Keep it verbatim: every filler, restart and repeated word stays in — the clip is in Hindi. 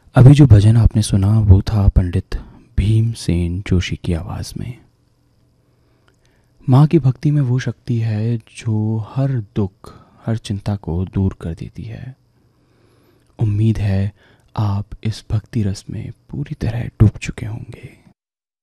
अभी जो भजन आपने सुना वो था पंडित भीमसेन जोशी की आवाज़ में। माँ की भक्ति में वो शक्ति है जो हर दुख, हर चिंता को दूर कर देती है। उम्मीद है आप इस भक्ति रस में पूरी तरह डूब चुके होंगे।